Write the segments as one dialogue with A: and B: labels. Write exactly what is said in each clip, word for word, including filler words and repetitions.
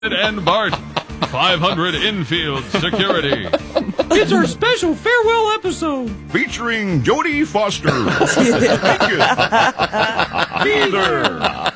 A: and Bart, five hundred infield security.
B: It's our special farewell episode.
C: Featuring Jodie Foster. Either.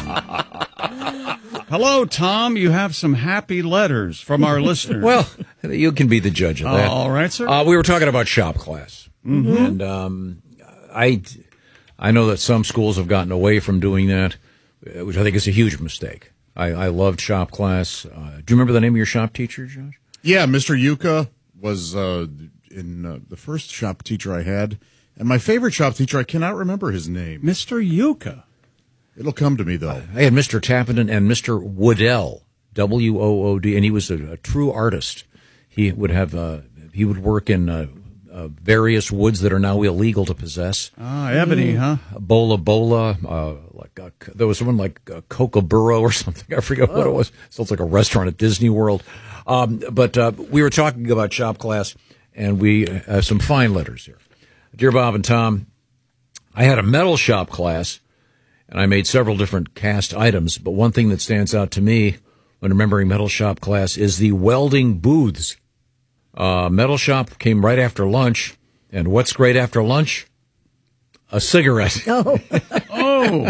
D: Hello, Tom. You have some happy letters from our listeners.
E: Well, you can be the judge of that.
D: All right, sir.
E: Uh, we were talking about shop class. Mm-hmm. And um, I, I know that some schools have gotten away from doing that, which I think is a huge mistake. I, I loved shop class. Uh, do you remember the name of your shop teacher, Josh?
C: Yeah, Mister Yuka was uh, in uh, the first shop teacher I had. And my favorite shop teacher, I cannot remember his name.
D: Mister Yuka.
C: It'll come to me, though.
E: I had Mister Tappenden and Mister Woodell, W O O D, and he was a, a true artist. He would have uh, he would work in uh, uh, various woods that are now illegal to possess.
D: Ah, ebony, mm. huh?
E: Bola Bola, uh, like a, there was someone like a Kookaburra or something. I forget oh. what it was. Sounds like a restaurant at Disney World. Um, but uh, we were talking about shop class, and we have some fine letters here. Dear Bob and Tom, I had a metal shop class, and I made several different cast items, but one thing that stands out to me when remembering metal shop class is the welding booths. Uh, metal shop came right after lunch, and what's great after lunch? A cigarette.
F: Oh.
D: oh.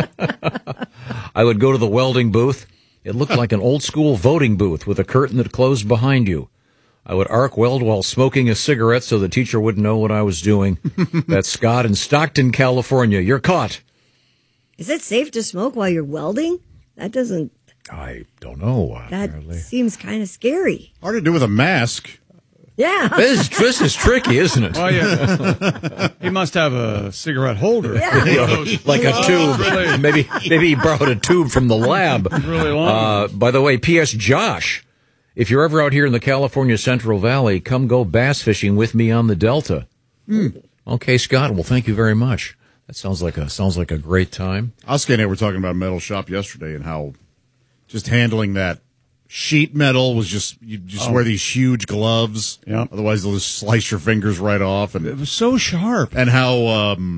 E: I would go to the welding booth. It looked like an old-school voting booth with a curtain that closed behind you. I would arc weld while smoking a cigarette so the teacher wouldn't know what I was doing. That's Scott in Stockton, California. You're caught.
F: Is it safe to smoke while you're welding? That doesn't...
E: I don't know.
F: That
E: apparently.
F: Seems kind of scary.
C: Hard to do with a mask.
F: Yeah.
E: This is, this is tricky, isn't it?
D: Oh, yeah. He must have a cigarette holder.
F: Yeah.
E: Like a tube.
D: Really?
E: Maybe maybe he borrowed a tube from the lab.
D: Really long.
E: Uh, by the way, P S. Josh, if you're ever out here in the California Central Valley, come go bass fishing with me on the Delta.
C: Hmm.
E: Okay, Scott. Well, thank you very much. That sounds like a sounds like a great time.
C: Oscar and I were talking about metal shop yesterday and how just handling that sheet metal was just, you just oh. wear these huge gloves.
D: Yeah.
C: Otherwise, they'll just slice your fingers right off. And
D: it was so sharp.
C: And how um,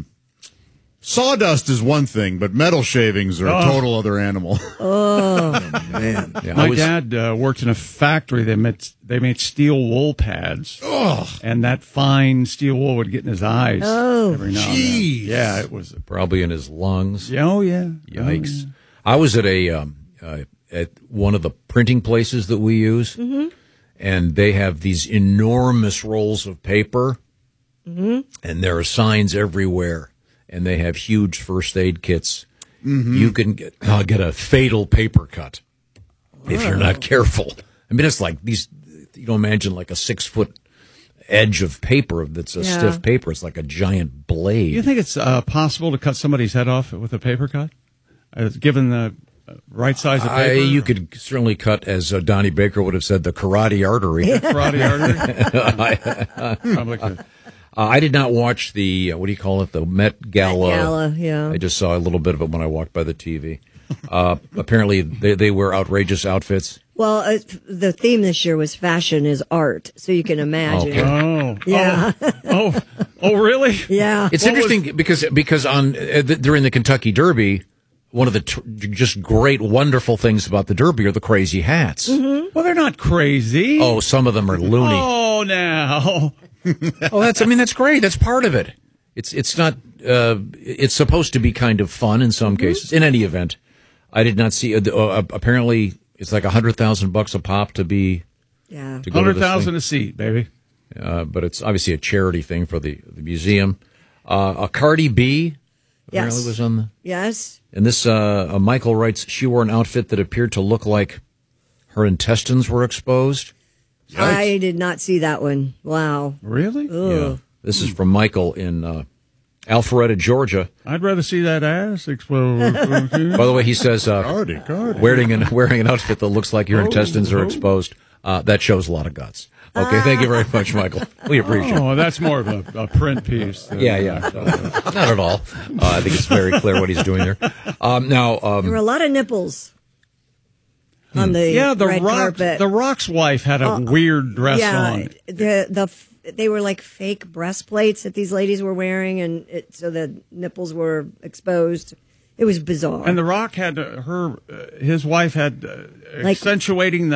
C: sawdust is one thing, but metal shavings are oh. a total other animal.
F: Oh,
E: man. Yeah,
D: My
E: was,
D: dad uh, worked in a factory. They made, they made steel wool pads.
C: Oh.
D: And that fine steel wool would get in his eyes.
F: Oh,
D: every now and then. Yeah, it was.
E: Probably in his lungs.
D: Yeah, oh, yeah.
E: Yikes.
D: Oh, yeah.
E: I was at a... Um, uh, at one of the printing places that we use,
F: mm-hmm.
E: and they have these enormous rolls of paper,
F: mm-hmm.
E: and there are signs everywhere, and they have huge first aid kits.
C: Mm-hmm.
E: You can get, uh, get a fatal paper cut if you're not careful. I mean, it's like these, you don't imagine like a six-foot edge of paper that's a
F: yeah.
E: stiff paper. It's like a giant blade.
D: You think it's uh, possible to cut somebody's head off with a paper cut, uh, given the right size of paper?
E: I, you could certainly cut, as uh, Donnie Baker would have said, the carotid artery.
D: Carotid artery?
E: I, uh, I did not watch the, uh, what do you call it, the Met Gala.
F: Met Gala, yeah.
E: I just saw a little bit of it when I walked by the T V. Uh, apparently, they, they wear outrageous outfits.
F: Well, uh, the theme this year was fashion is art, so you can imagine.
E: Okay.
D: Oh,
F: yeah.
D: Oh, oh, oh, really?
F: Yeah.
E: It's
D: What
E: interesting
D: was-
E: because because on uh, th- during the Kentucky Derby, one of the t- just great, wonderful things about the Derby are the crazy hats.
F: Mm-hmm.
D: Well, they're not crazy.
E: Oh, some of them are loony.
D: Oh, now.
E: Oh, that's, I mean, that's great. That's part of it. It's, it's not, uh, it's supposed to be kind of fun in some
F: Mm-hmm.
E: cases. In any event, I did not see, uh, uh, apparently it's like a hundred thousand bucks a pop to be,
F: Yeah.
E: to go to
D: Hundred
E: this
D: thousand
E: thing.
D: a seat, baby.
E: Uh, but it's obviously a charity thing for the, the museum. Uh, a Cardi B apparently
F: Yes.
E: was on the,
F: Yes.
E: and this, uh, uh, Michael writes, she wore an outfit that appeared to look like her intestines were exposed.
C: Yikes.
F: I did not see that one. Wow.
D: Really?
F: Ugh.
E: Yeah. This is from Michael in uh, Alpharetta, Georgia.
D: I'd rather see that ass explode.
E: By the way, he says uh,
C: Cardi, Cardi.
E: wearing an wearing an outfit that looks like your intestines are
D: oh.
E: exposed. Uh, that shows a lot of guts. Okay, thank you very much, Michael. We appreciate it.
D: Oh, that's more of a, a print piece. than-
E: Yeah, yeah. Not at all. Uh, I think it's very clear what he's doing there. Um, now,
F: There were
E: um,
F: a lot of nipples on the
D: Yeah, the
F: red
D: rock,
F: carpet.
D: the Rock's wife had a weird dress
F: yeah,
D: on.
F: the the f- they were like fake breastplates that these ladies were wearing, and it, so the nipples were exposed. It was bizarre.
D: And The Rock had uh, her, uh, his wife had uh,
F: Like-
D: accentuating